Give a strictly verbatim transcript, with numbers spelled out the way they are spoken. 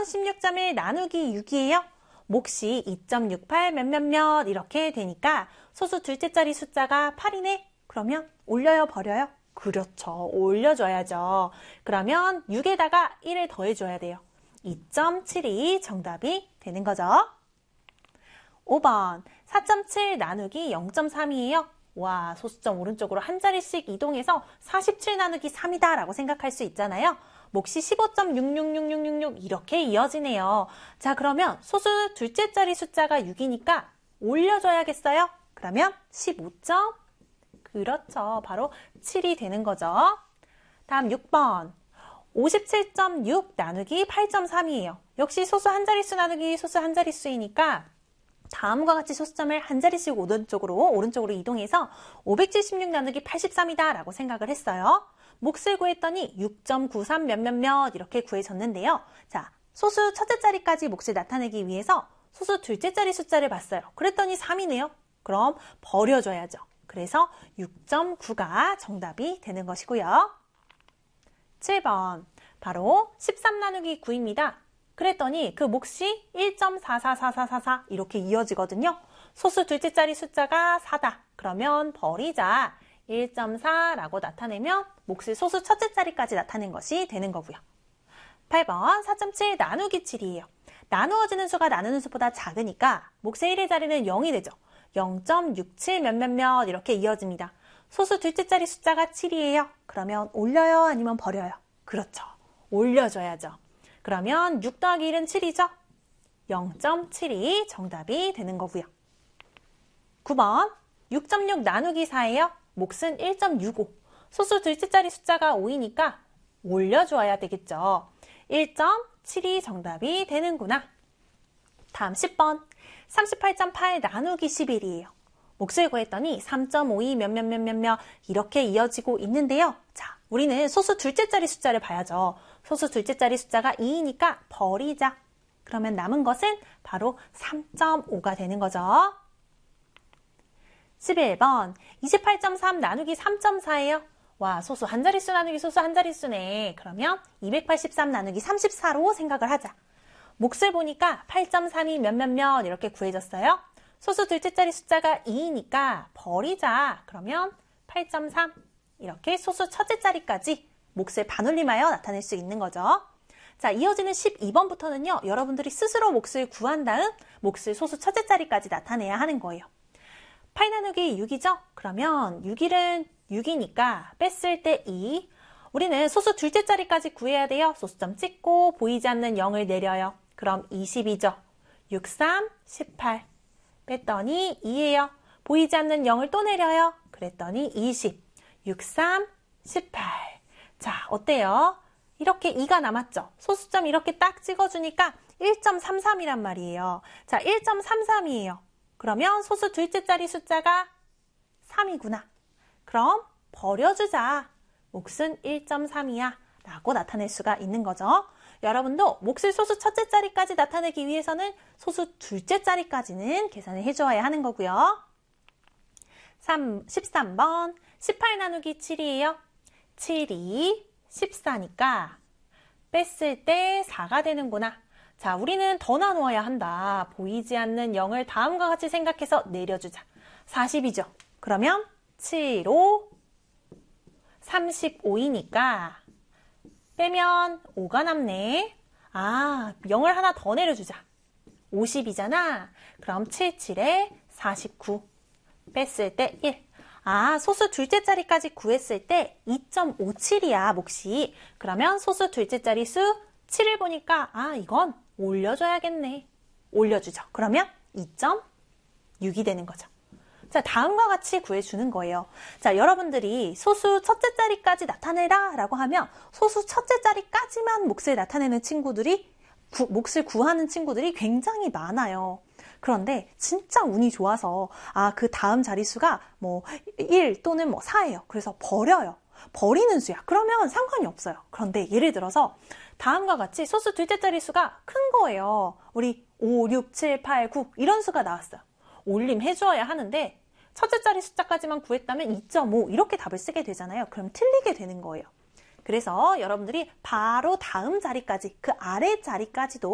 십육 점 일 나누기 육이에요. 몫이 이 점 육팔 몇몇몇 이렇게 되니까 소수 둘째 자리 숫자가 팔이네. 그러면 올려요, 버려요? 그렇죠. 올려줘야죠. 그러면 육에다가 일을 더해줘야 돼요. 이 점 칠이 정답이 되는 거죠. 오 번 사 점 칠 나누기 영 점 삼이에요. 와, 소수점 오른쪽으로 한 자리씩 이동해서 사십칠 나누기 삼이다 라고 생각할 수 있잖아요. 몫이 십오 점 육육육육육 이렇게 이어지네요. 자, 그러면 소수 둘째 자리 숫자가 육이니까 올려줘야겠어요. 그러면 십오 점, 그렇죠. 바로 칠이 되는 거죠. 다음 육 번 오십칠 점 육 나누기 팔 점 삼이에요. 역시 소수 한 자릿수 나누기 소수 한 자릿수이니까 다음과 같이 소수점을 한 자리씩 오른쪽으로 오른쪽으로 이동해서 오백칠십육 나누기 팔십삼이다 라고 생각을 했어요. 몫을 구했더니 육 점 구삼 몇몇몇 이렇게 구해졌는데요. 자, 소수 첫째 자리까지 몫을 나타내기 위해서 소수 둘째 자리 숫자를 봤어요. 그랬더니 삼이네요. 그럼 버려줘야죠. 그래서 육 점 구가 정답이 되는 것이고요. 칠 번 바로 십삼 나누기 구입니다. 그랬더니 그 몫이 일 점 사사사사사사 이렇게 이어지거든요. 소수 둘째 자리 숫자가 사다. 그러면 버리자. 일 점 사라고 나타내면 몫을 소수 첫째 자리까지 나타낸 것이 되는 거고요. 팔 번 사 점 칠 나누기 칠이에요. 나누어지는 수가 나누는 수보다 작으니까 몫의 일의 자리는 영이 되죠. 영 점 육칠 몇몇몇 이렇게 이어집니다. 소수 둘째 자리 숫자가 칠이에요. 그러면 올려요? 아니면 버려요? 그렇죠. 올려줘야죠. 그러면 육 더하기 일은 칠이죠. 영 점 칠이 정답이 되는 거고요. 구 번 육 점 육 나누기 사예요. 몫은 일 점 육오. 소수 둘째 자리 숫자가 오이니까 올려줘야 되겠죠. 일 점 칠이 정답이 되는구나. 다음 십 번 삼십팔 점 팔 나누기 십일이에요. 몫을 구했더니 삼 점 오이 몇몇몇몇몇 이렇게 이어지고 있는데요. 자, 우리는 소수 둘째 자리 숫자를 봐야죠. 소수 둘째 자리 숫자가 이이니까 버리자. 그러면 남은 것은 바로 삼 점 오가 되는 거죠. 십일 번 이십팔 점 삼 나누기 삼 점 사예요. 와, 소수 한 자릿수 나누기 소수 한 자릿수네. 그러면 이백팔십삼 나누기 삼십사로 생각을 하자. 몫을 보니까 팔 점 삼이 몇몇몇 이렇게 구해졌어요. 소수 둘째 자리 숫자가 이이니까 버리자. 그러면 팔 점 삼 이렇게 소수 첫째 자리까지 몫을 반올림하여 나타낼 수 있는 거죠. 자, 이어지는 십이 번부터는요. 여러분들이 스스로 몫을 구한 다음 몫을 소수 첫째 자리까지 나타내야 하는 거예요. 팔 나누기 육이죠? 그러면 육일은 육이니까 뺐을 때 이. 우리는 소수 둘째 자리까지 구해야 돼요. 소수점 찍고 보이지 않는 영을 내려요. 그럼 이십이죠. 육, 삼, 십팔. 뺐더니 이예요. 보이지 않는 영을 또 내려요. 그랬더니 이십. 육, 삼, 십팔. 자, 어때요? 이렇게 이가 남았죠? 소수점 이렇게 딱 찍어주니까 일 점 삼삼이란 말이에요. 자, 일 점 삼삼이에요. 그러면 소수 둘째 자리 숫자가 삼이구나. 그럼 버려주자. 몫은 일 점 삼이야 라고 나타낼 수가 있는 거죠. 여러분도 몫을 소수 첫째 자리까지 나타내기 위해서는 소수 둘째 자리까지는 계산을 해줘야 하는 거고요. 십삼 번 십팔 나누기 칠이에요. 칠이 십사니까 뺐을 때 사가 되는구나. 자, 우리는 더 나누어야 한다. 보이지 않는 영을 다음과 같이 생각해서 내려주자. 사십이죠. 그러면 칠, 오, 삼십오이니까 빼면 오가 남네. 아, 영을 하나 더 내려주자. 오십이잖아. 그럼 칠, 칠에 사십구. 뺐을 때 일. 아, 소수 둘째 자리까지 구했을 때 이 점 오칠이야, 몫이. 그러면 소수 둘째 자리 수 칠을 보니까 아, 이건 올려줘야겠네. 올려주죠. 그러면 이 점 육이 되는 거죠. 자, 다음과 같이 구해주는 거예요. 자, 여러분들이 소수 첫째 자리까지 나타내라 라고 하면 소수 첫째 자리까지만 몫을 나타내는 친구들이 구, 몫을 구하는 친구들이 굉장히 많아요. 그런데 진짜 운이 좋아서 아, 그 다음 자릿수가 뭐 일 또는 뭐 사예요. 그래서 버려요. 버리는 수야. 그러면 상관이 없어요. 그런데 예를 들어서 다음과 같이 소수 둘째 자릿수가 큰 거예요. 우리 오, 육, 칠, 팔, 구 이런 수가 나왔어요. 올림 해주어야 하는데 첫째 자리 숫자까지만 구했다면 이 점 오 이렇게 답을 쓰게 되잖아요. 그럼 틀리게 되는 거예요. 그래서 여러분들이 바로 다음 자리까지 그 아래 자리까지도